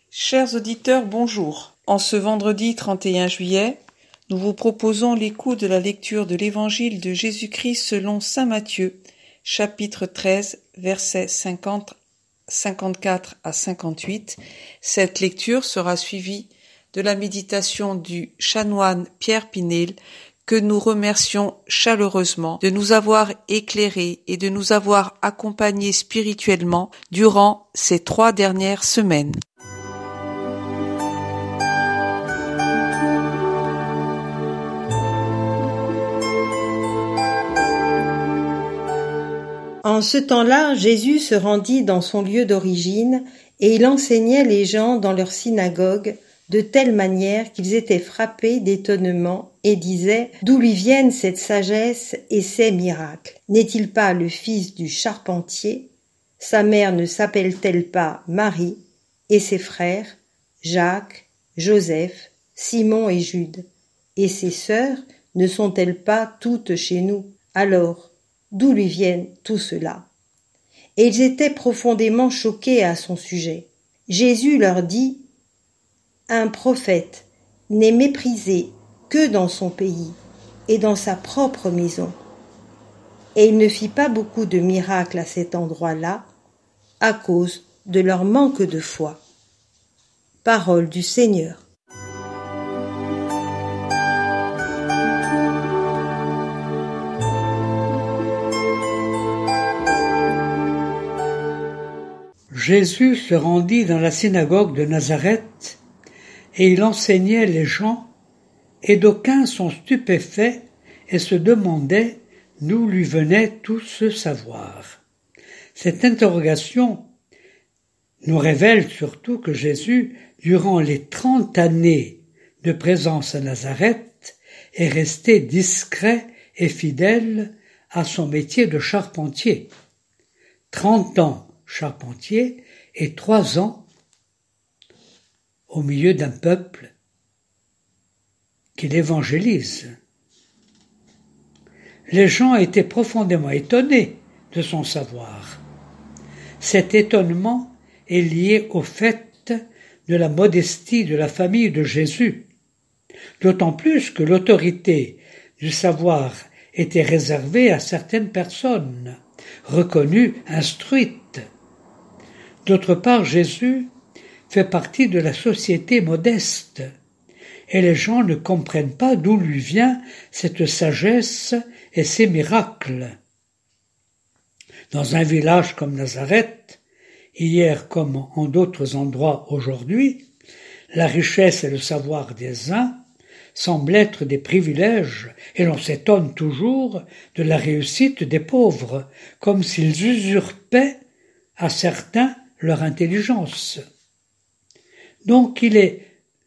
Chers auditeurs, bonjour. En ce vendredi 31 juillet, nous vous proposons l'écoute de la lecture de l'Évangile de Jésus-Christ selon saint Matthieu, chapitre 13, versets 54 à 58. Cette lecture sera suivie de la méditation du chanoine Pierre Pinel, que nous remercions chaleureusement de nous avoir éclairés et de nous avoir accompagnés spirituellement durant ces 3 dernières semaines. En ce temps-là, Jésus se rendit dans son lieu d'origine et il enseignait les gens dans leur synagogue de telle manière qu'ils étaient frappés d'étonnement et disaient « D'où lui viennent cette sagesse et ces miracles? N'est-il pas le fils du charpentier? Sa mère ne s'appelle-t-elle pas Marie? Et ses frères, Jacques, Joseph, Simon et Jude? Et ses sœurs ne sont-elles pas toutes chez nous? Alors, d'où lui viennent tout cela? » Et ils étaient profondément choqués à son sujet. Jésus leur dit « Un prophète n'est méprisé que dans son pays et dans sa propre maison. » Et il ne fit pas beaucoup de miracles à cet endroit-là à cause de leur manque de foi. Parole du Seigneur. Jésus se rendit dans la synagogue de Nazareth et il enseignait les gens, et d'aucuns sont stupéfaits et se demandaient d'où lui venait tout ce savoir. Cette interrogation nous révèle surtout que Jésus, durant les 30 années de présence à Nazareth, est resté discret et fidèle à son métier de charpentier. 30 ans charpentier et 3 ans au milieu d'un peuple qu'il évangélise. Les gens étaient profondément étonnés de son savoir. Cet étonnement est lié au fait de la modestie de la famille de Jésus, d'autant plus que l'autorité du savoir était réservée à certaines personnes, reconnues, instruites. D'autre part, Jésus fait partie de la société modeste, et les gens ne comprennent pas d'où lui vient cette sagesse et ces miracles. Dans un village comme Nazareth, hier comme en d'autres endroits aujourd'hui, la richesse et le savoir des uns semblent être des privilèges, et l'on s'étonne toujours de la réussite des pauvres, comme s'ils usurpaient à certains leur intelligence. Donc il est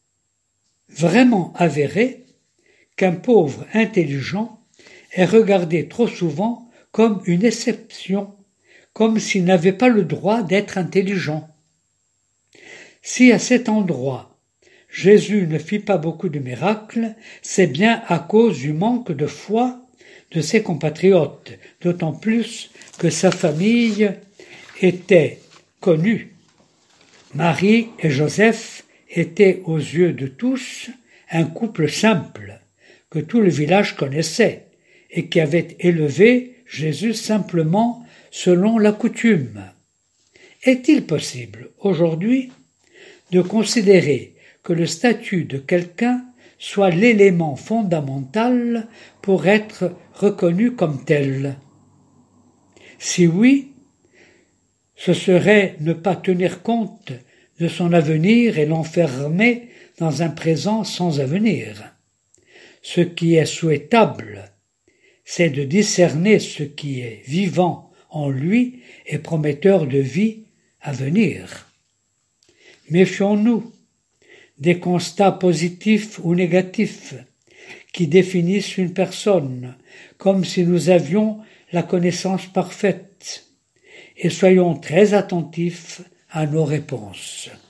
vraiment avéré qu'un pauvre intelligent est regardé trop souvent comme une exception, comme s'il n'avait pas le droit d'être intelligent. Si à cet endroit Jésus ne fit pas beaucoup de miracles, c'est bien à cause du manque de foi de ses compatriotes, d'autant plus que sa famille était connue. Marie et Joseph étaient aux yeux de tous un couple simple, que tout le village connaissait, et qui avait élevé Jésus simplement selon la coutume. Est-il possible aujourd'hui de considérer que le statut de quelqu'un soit l'élément fondamental pour être reconnu comme tel? Si oui, ce serait ne pas tenir compte de son avenir et l'enfermer dans un présent sans avenir. Ce qui est souhaitable, c'est de discerner ce qui est vivant en lui et prometteur de vie à venir. Méfions-nous des constats positifs ou négatifs qui définissent une personne, comme si nous avions la connaissance parfaite, et soyons très attentifs à nos réponses.